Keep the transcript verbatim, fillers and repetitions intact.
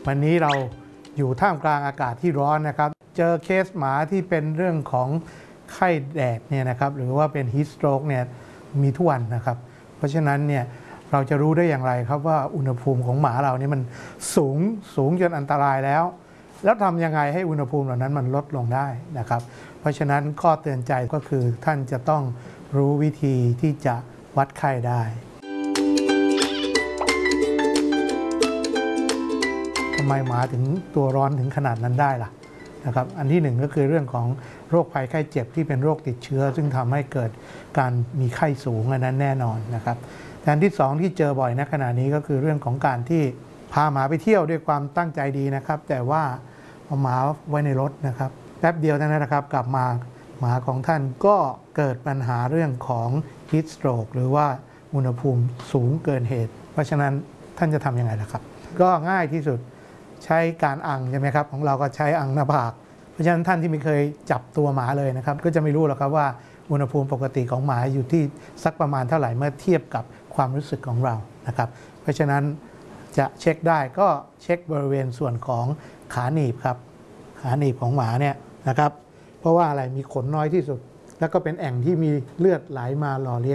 วันนี้เราอยู่ท่ามกลางอากาศที่ร้อนนะครับเจอเคสหมาที่เป็นเรื่องของไข้แดดเนี่ยนะครับหรือว่าเป็นฮีทสโตรกเนี่ยมีทุกวันนะครับเพราะฉะนั้นเนี่ยเราจะรู้ได้อย่างไรครับว่าอุณหภูมิของหมาเรานี่มันสูงสูงจนอันตรายแล้วแล้วทำยังไงให้อุณหภูมิเหล่านั้นมันลดลงได้นะครับเพราะฉะนั้นข้อเตือนใจก็คือท่านจะต้องรู้วิธีที่จะวัดไข้ได้ทำไมหมาถึงตัวร้อนถึงขนาดนั้นได้ล่ะนะครับอันที่หนึ่งก็คือเรื่องของโรคภัยไข้เจ็บที่เป็นโรคติดเชื้อซึ่งทำให้เกิดการมีไข้สูงอันนั้นแน่นอนนะครับแต่อันที่สองที่เจอบ่อยณขณะนี้ก็คือเรื่องของการที่พาหมาไปเที่ยวด้วยความตั้งใจดีนะครับแต่ว่าเอาหมาไว้ในรถนะครับแป๊บเดียวเท่านั้นนะครับกลับมาหมาของท่านก็เกิดปัญหาเรื่องของ heat stroke หรือว่าอุณหภูมิสูงเกินเหตุเพราะฉะนั้นท่านจะทำยังไงล่ะครับก็ง่ายที่สุดใช้การอังใช่ไหมครับของเราก็ใช้อังหน้าผากเพราะฉะนั้นท่านที่ไม่เคยจับตัวหมาเลยนะครับก็จะไม่รู้หรอกครับว่าอุณหภูมิปกติของหมาอยู่ที่สักประมาณเท่าไหร่เมื่อเทียบกับความรู้สึกของเรานะครับเพราะฉะนั้นจะเช็คได้ก็เช็คบริเวณส่วนของขาหนีบครับขาหนีบของหมาเนี่ยนะครับเพราะว่าอะไรมีขนน้อยที่สุดแล้วก็เป็นแอ่งที่มีเลือดไหลมาหล่อเลี้ยง